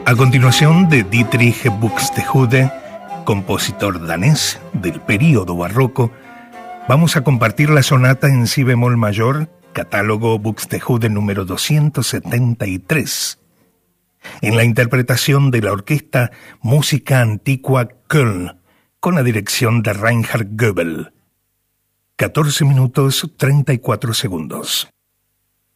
A continuación, de Dietrich Buxtehude, compositor danés del período barroco, vamos a compartir la sonata en si bemol mayor, catálogo Buxtehude número 273, en la interpretación de la orquesta Música Antigua Köln, con la dirección de Reinhard Goebel. 14 minutos 34 segundos.